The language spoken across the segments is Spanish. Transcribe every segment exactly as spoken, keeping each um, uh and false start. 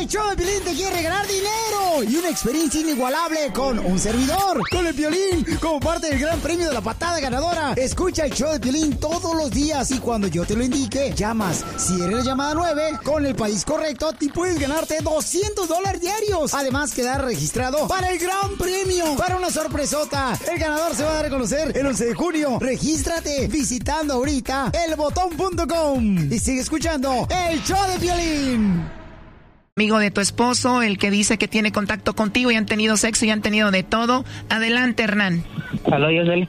El show de Piolín te quiere regalar dinero y una experiencia inigualable con un servidor, con el Piolín, como parte del gran premio de la patada ganadora. Escucha el show de Piolín todos los días y cuando yo te lo indique, llamas. Si eres la llamada nueve, con el país correcto, te puedes ganarte doscientos dólares diarios. Además, quedar registrado para el gran premio, para una sorpresota. El ganador se va a dar a conocer el once de junio. Regístrate visitando ahorita el botón punto com y sigue escuchando el show de Piolín. Amigo de tu esposo, el que dice que tiene contacto contigo y han tenido sexo y han tenido de todo. Adelante, Hernán. Aló, Yoseli.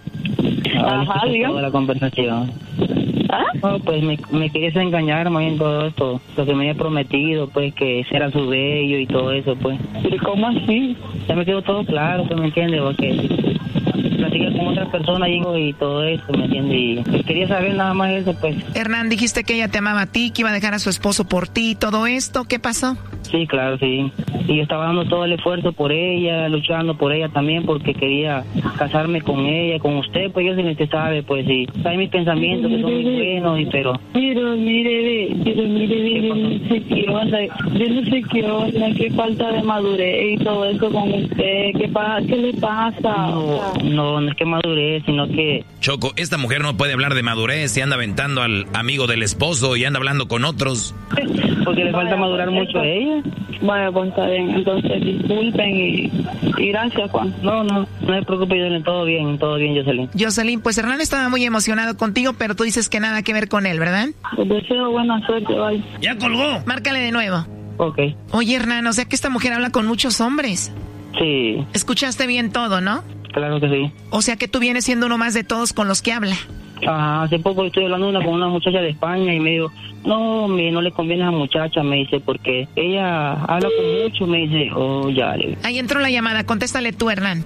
Ajá, dígame. La conversación. ¿Ah? No, pues me, me querías engañar más en todo esto. Lo que me había prometido, pues, que ese era su bello y todo eso, pues. ¿Y cómo así? Ya me quedó todo claro, pues, ¿me entiendes? Porque platicé con otras personas y todo eso, ¿me entiendes? Y pues, quería saber nada más eso, pues. Hernán, dijiste que ella te amaba a ti, que iba a dejar a su esposo por ti, todo esto, ¿qué pasó? Sí, claro, sí. Y yo estaba dando todo el esfuerzo por ella, luchando por ella también, porque quería casarme con ella, con usted, pues yo sé que usted sabe, pues sí. Sabe mis pensamientos que son muy buenos, y pero... Pero mire, pero mire, mire, yo no sé qué onda, yo no sé qué onda, qué falta de madurez y todo eso con usted, ¿qué, pa qué le pasa? No, no, no es que madurez, sino que... Choco, esta mujer no puede hablar de madurez y anda aventando al amigo del esposo y anda hablando con otros. Porque le falta madurar mucho a ella. Vaya, pues está bien, entonces disculpen y, y gracias, Juan. No, no, no se preocupe, Jocelyn, todo bien, todo bien, Jocelyn. Jocelyn, pues Hernán estaba muy emocionado contigo, pero tú dices que nada que ver con él, ¿verdad? Les deseo buena suerte, bye. ¡Ya colgó! Márcale de nuevo. Ok. Oye, Hernán, o sea que esta mujer habla con muchos hombres. Sí. Escuchaste bien todo, ¿no? Claro que sí. O sea que tú vienes siendo uno más de todos con los que habla. Ajá, hace poco estoy hablando una, con una muchacha de España y me dijo, no, me, no le conviene a esa muchacha, me dice, porque ella habla con mucho, me dice, oh, ya. Le... Ahí entró la llamada, contéstale tú, Hernán.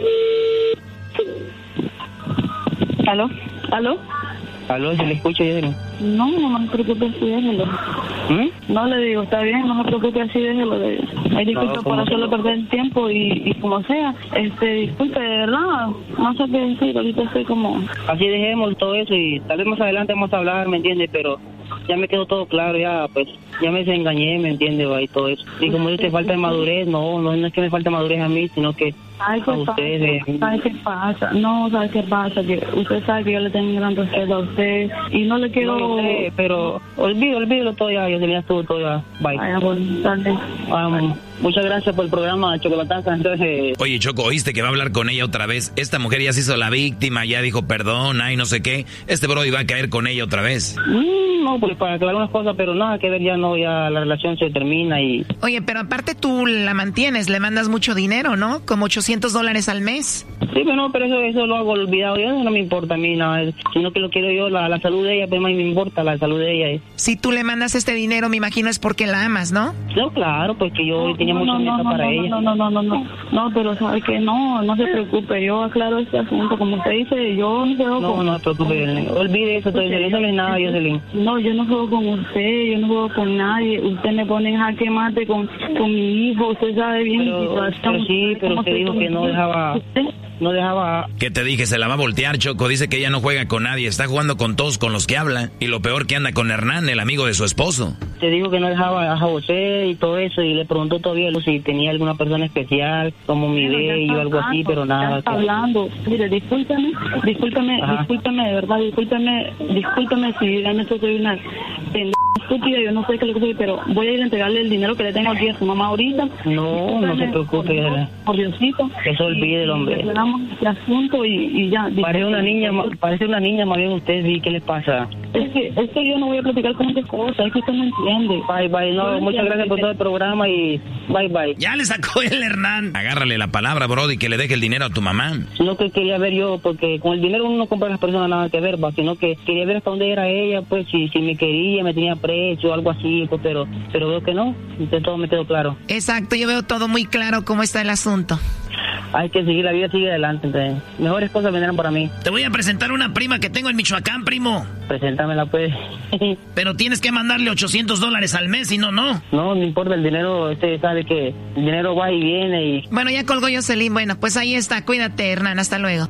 ¿Aló? ¿Aló? ¿Aló? ¿Se le escucha, Yadri? No, no me preocupe, así déjelo. ¿Mm? No le digo, está bien, no me preocupe, así déjelo. De... Ay, disculpe no, por hacerle perder el tiempo y, y como sea. Este, disculpe, de verdad, no sé qué decir, ahorita estoy como... Así dejemos todo eso y tal vez más adelante vamos a hablar, ¿me entiendes? Pero ya me quedó todo claro, ya, pues, ya me desengañé, ¿me entiendes? Y todo eso. Y como dice, falta de madurez, no, no, no es que me falte madurez a mí, sino que... Ay, ¿qué pasa? Ustedes. ¿Sabe qué pasa? No, ¿sabe qué pasa? Que usted sabe que yo le tengo un gran respeto a usted y no le quiero... No, sé, pero olvídalo, olvídalo todo ya, yo tenía todo, todo ya, bye. Vaya, buenas tardes. Um, muchas gracias por el programa, Chocolataza, entonces... Oye, Choco, ¿oíste que va a hablar con ella otra vez? Esta mujer ya se hizo la víctima, ya dijo perdón, ay, no sé qué. Este bro iba a caer con ella otra vez. Mm, no, pues para aclarar unas cosas, pero nada que ver, ya no, ya la relación se termina y... Oye, pero aparte tú la mantienes, le mandas mucho dinero, ¿no? Como ochocientos dólares al mes. Sí, pero no, pero eso, eso lo hago olvidado, yo no me importa a mí nada, sino que lo quiero yo, la, la salud de ella, pues más me importa la salud de ella. Si tú le mandas este dinero, me imagino es porque la amas, ¿no? No, claro, pues que yo no, tenía no, mucha no, meta no, para no, ella. No, no, no, no, no, no, pero sabe que no, no se preocupe, yo aclaro este asunto, como usted dice, yo no juego no, con... No, no se preocupe, olvide eso, todo eso, eso no es nada, Jocelyn. No, yo no juego con usted, yo no juego con nadie, usted me pone en jaque mate con, con mi hijo, usted sabe bien pero, mi situación. Pero sí, pero usted dijo que no dejaba... ¿Usted? No dejaba... ¿Qué te dije? Se la va a voltear, Choco. Dice que ella no juega con nadie. Está jugando con todos con los que habla. Y lo peor que anda con Hernán, el amigo de su esposo. Te dijo que no dejaba a José y todo eso. Y le preguntó todavía si tenía alguna persona especial, como mi bello o algo así, pero nada. Ya está hablando. Mire, discúlpeme, discúlpeme, Ajá. discúlpeme, de verdad, discúlpeme, discúlpeme si realmente soy una pendeja estúpida, yo no sé qué es lo que soy, pero voy a ir a entregarle el dinero que le tengo aquí a su mamá ahorita. No, no se preocupe. Por, por Diosito. Eso olvide el hombre. Cerramos este asunto y, y ya. Parece una niña, parece una niña más bien usted, ¿y qué le pasa? Es que, es que yo no voy a platicar con esas cosas, es que usted no entiende. Bye, bye, no, muchas gracias por todo el programa y bye, bye. Ya le sacó el Hernán. Agárrale la palabra, Brody, que le deje el dinero a tu mamá. Sino que quería ver yo, porque con el dinero uno no compra a las personas nada que ver, va, sino que quería ver hasta dónde era ella, pues, si, si me quería, me tenía precio, algo así, pues, pero, pero veo que no, entonces todo me quedó claro. Exacto, yo veo todo muy claro cómo está el asunto. Hay que seguir, la vida sigue adelante, entonces, mejores cosas vendrán para mí. Te voy a presentar una prima que tengo en Michoacán, primo. Preséntamela, pues. Pero tienes que mandarle ochocientos dólares al mes, y no, no. No, no importa el dinero, usted sabe que el dinero va y viene y... Bueno, ya colgó Jocelyn, bueno, pues ahí está, cuídate, Hernán, hasta luego.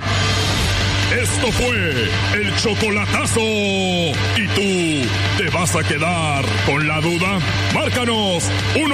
Esto fue el chocolatazo. ¿Y tú te vas a quedar con la duda? Márcanos uno